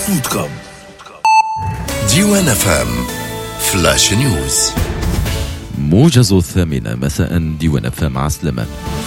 صوتكم. ديوان FM فلاش نيوز. موجز 8 مساء. ديوان FM مع سلمان.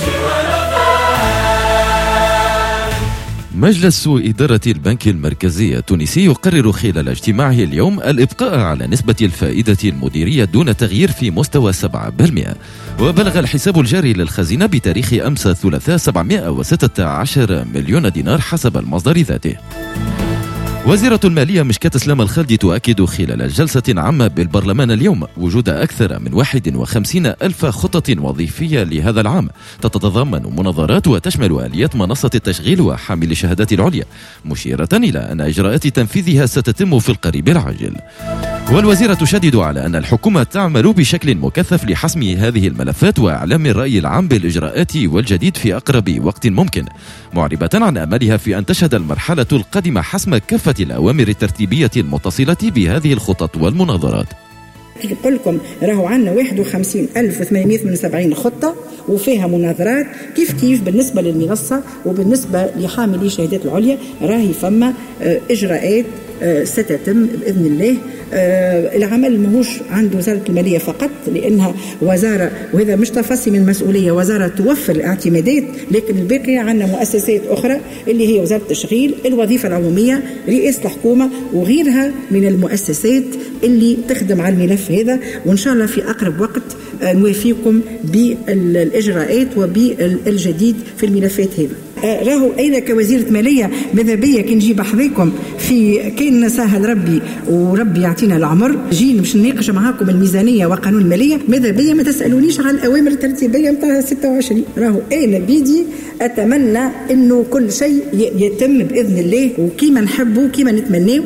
مجلس إدارة البنك المركزي التونسي يقرر خلال اجتماعه اليوم الإبقاء على نسبة الفائدة المديرية دون تغيير في مستوى 7%. وبلغ الحساب الجاري للخزينة بتاريخ أمس الثلاثاء 716 مليون دينار حسب المصدر ذاته. وزيرة المالية مشكات سلام الخالدي تؤكد خلال جلسة عامة بالبرلمان اليوم وجود أكثر من 51 ألف خطة وظيفية لهذا العام تتضمن مناظرات وتشمل آليات منصة التشغيل وحامل الشهادات العليا، مشيرة إلى أن إجراءات تنفيذها ستتم في القريب العاجل. والوزيرة تشدد على أن الحكومة تعمل بشكل مكثف لحسم هذه الملفات وإعلام الرأي العام بالإجراءات والجديد في أقرب وقت ممكن، معربة عن أملها في أن تشهد المرحلة القادمة حسم كافة الأوامر الترتيبية المتصلة بهذه الخطط والمناظرات. كيف نقول لكم راهو عندنا 51,878 خطة وفيها مناظرات كيف بالنسبة للمنصة وبالنسبة لحاملي الشهادات العليا راهي فما إجراءات ستتم بإذن الله. العمل ماهوش عند وزارة المالية فقط، لأنها وزارة وهذا مش تفصي من مسؤولية، وزارة توفر الاعتمادات، لكن الباقي عندنا مؤسسات أخرى اللي هي وزارة التشغيل، الوظيفة العمومية، رئاسة الحكومة وغيرها من المؤسسات اللي تخدم على الملف هذا. وإن شاء الله في أقرب وقت نوافيكم بالإجراءات وبالجديد في الملفات هذا. راهو أين كوزيرة مالية ماذا بيا كي نجيب حذيكم في كين سهل ربي وربي يعطينا العمر جين باش نناقش معاكم الميزانية وقانون المالية، ماذا بيا ما تسألونيش عن الأوامر الترتيبية متاع 26. راهو أنا بيدي أتمنى إنه كل شيء يتم بإذن الله وكيما نحبه وكيما نتمناه.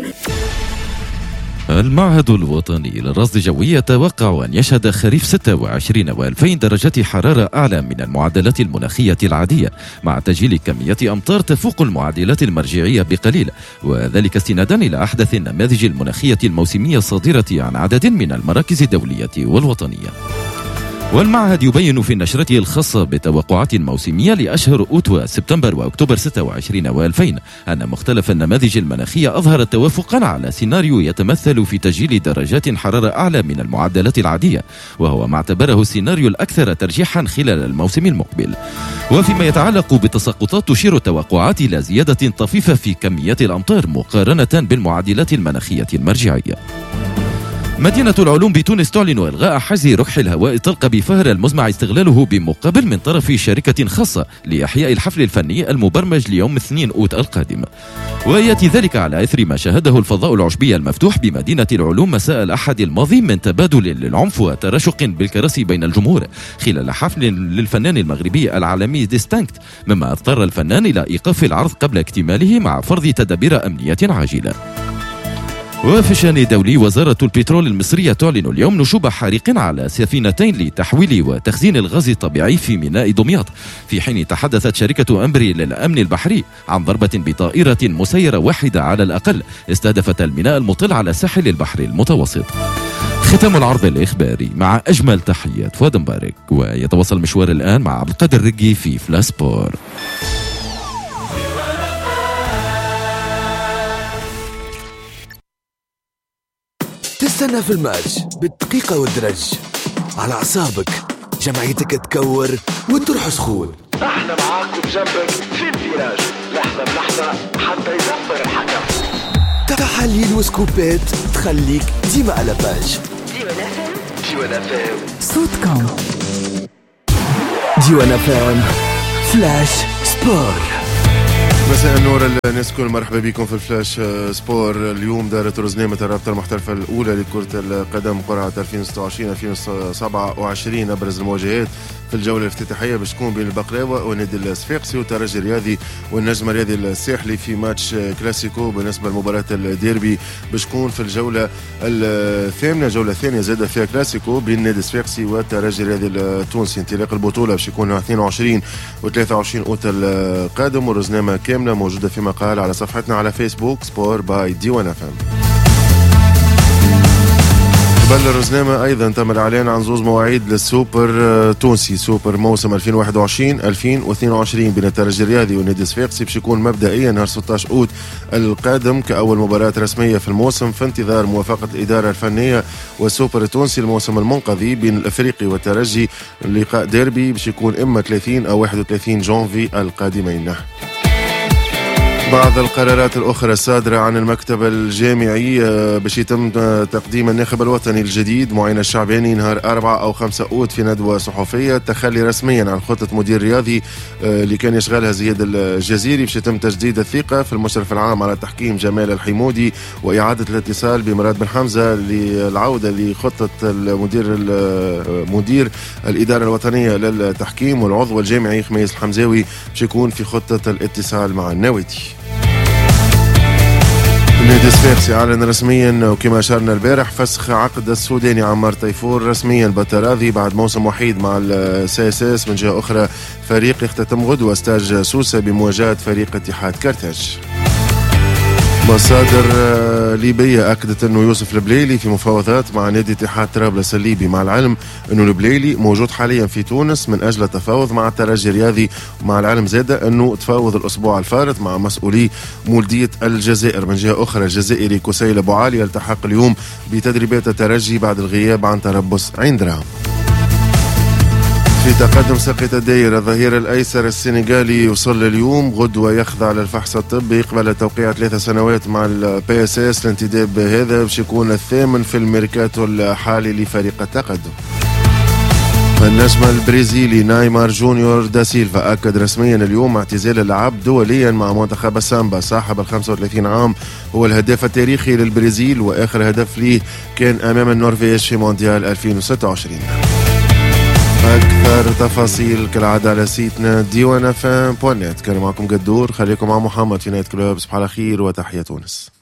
المعهد الوطني للرصد الجوي يتوقع أن يشهد خريف 26 و2000 درجات حرارة أعلى من المعدلات المناخية العادية، مع تسجيل كمية أمطار تفوق المعدلات المرجعية بقليل، وذلك استنادا إلى أحدث النماذج المناخية الموسمية الصادرة عن عدد من المراكز الدولية والوطنية. والمعهد يبين في نشرته الخاصة بتوقعات موسمية لأشهر أوت وسبتمبر وأكتوبر 26 و2000 أن مختلف النماذج المناخية أظهرت توافقا على سيناريو يتمثل في تسجيل درجات حرارة أعلى من المعدلات العادية، وهو ما اعتبره السيناريو الأكثر ترجيحا خلال الموسم المقبل. وفيما يتعلق بالتساقطات تشير التوقعات إلى زيادة طفيفة في كميات الأمطار مقارنة بالمعدلات المناخية المرجعية. مدينة العلوم بتونس تعلن إلغاء حجز ركح الهواء الطلق بفهر المزمع استغلاله بمقابل من طرف شركة خاصة لإحياء الحفل الفني المبرمج ليوم 2 أوت القادم. ويأتي ذلك على إثر ما شهده الفضاء العشبي المفتوح بمدينة العلوم مساء الأحد الماضي من تبادل للعنف وتراشق بالكراسي بين الجمهور خلال حفل للفنان المغربي العالمي ديستانكت، مما اضطر الفنان إلى إيقاف العرض قبل اكتماله مع فرض تدابير أمنية عاجلة. وفي الشأن دولي، وزارة البترول المصرية تعلن اليوم نشوب حريق على سفينتين لتحويل وتخزين الغاز الطبيعي في ميناء دمياط، في حين تحدثت شركة أمبري للأمن البحري عن ضربة بطائرة مسيرة واحدة على الأقل استهدفت الميناء المطل على ساحل البحر المتوسط. ختام العرض الإخباري مع أجمل تحيات فؤاد مبارك، ويتواصل مشوار الآن مع عبد القادر الرقي في فلاسبور. تستنى في الماتش بالدقيقة والدرج على أعصابك، جمعيتك تكور وتروح سخون. احنا معاكم جنبك في الفيراج لحظة بلحظة حتى يدبر الحكم. تحاليل وسكوبات تخليك ديما على باج. ديوان FM صوتكم. ديوان FM فلاش سبور. مساء النور الناس الكل، مرحبا بكم في الفلاش سبور. اليوم دارت رزنامة الرابطة المحترفة الأولى لكرة القدم قرعة 2026-2027. أبرز المواجهات في الجولة الافتتاحية باش تكون بين البقلاوة والنادي الصفاقسي والترجي الرياضي والنجم الرياضي الساحلي في ماتش كلاسيكو. بالنسبة لمباراة الديربي باش تكون في الجولة الثامنة، جولة ثانية زادة فيها كلاسيكو بين النادي الصفاقسي والترجي الرياضي التونسي. انطلاق البطولة باش يكون 22 و23 أوت القادم، والرزنامة كاملة موجودة في مقال على صفحتنا على فيسبوك سبور باي ديوان FM. قبل الرزنامة أيضا تم الإعلان عن زوز مواعيد للسوبر تونسي، سوبر موسم 2021-2022 بين الترجي الرياضي والنادي الصفاقسي، باش يكون مبدئيا نهار 16 أوت القادم كأول مباراة رسمية في الموسم في انتظار موافقة الإدارة الفنية. والسوبر التونسي الموسم المنقضي بين الأفريقي والترجي لقاء ديربي باش يكون إما 30 أو 31 جانفي القادمين. بعض القرارات الأخرى الصادرة عن المكتب الجامعي باش يتم تقديم الناخب الوطني الجديد معين الشعباني نهار 4 أو 5 أوت في ندوة صحفية. التخلي رسميا عن خطة مدير رياضي اللي كان يشغلها زياد الجزيري، باش يتم تجديد الثقة في المشرف العام على التحكيم جمال الحمودي، وإعادة الاتصال بمراد بن حمزة للعودة لخطة مدير الإدارة الوطنية للتحكيم، والعضو الجامعي خميس الحمزاوي باش يكون في خطة الاتصال مع النوادي. النادي الصفاقسي أعلن رسميا وكما أشرنا البارح فسخ عقد السوداني عمار طيفور رسميا بالتراضي بعد موسم وحيد مع الساساس. من جهة أخرى فريق يختتم غدوة ستاج سوسة بمواجهة فريق اتحاد كرتاج. مصادر ليبية أكدت أنه يوسف البليلي في مفاوضات مع نادي اتحاد طرابلس الليبي، مع العلم أنه البليلي موجود حاليا في تونس من أجل التفاوض مع الترجي الرياضي، ومع العلم زادة أنه تفاوض الأسبوع الفارط مع مسؤولي مولدية الجزائر. من جهة أخرى الجزائري كسيل أبو علي يلتحق اليوم بتدريبات الترجي بعد الغياب عن تربص عين دراهم. في تقدم ساقط الدائرة الظهير الأيسر السنغالي يوصل اليوم غدوة يخضع للفحص الطبي قبل توقيع 3 سنوات مع البي اس اس. الانتداب هذا باش يكون الثامن في الميركاتو الحالي لفريق التقدم. النجم البرازيلي نايمار جونيور دا سيلفا أكد رسميا اليوم اعتزال اللعب دوليا مع منتخب السامبا. صاحب ال 35 عام هو الهداف التاريخي للبرازيل، وآخر هدف ليه كان أمام النرويج في مونديال 2026. أكثر تفاصيل كالعادة على سيتنا ديوانفان.net. كان معكم قدور، خليكم مع محمد في نايت كلوب. صباح الخير وتحية تونس.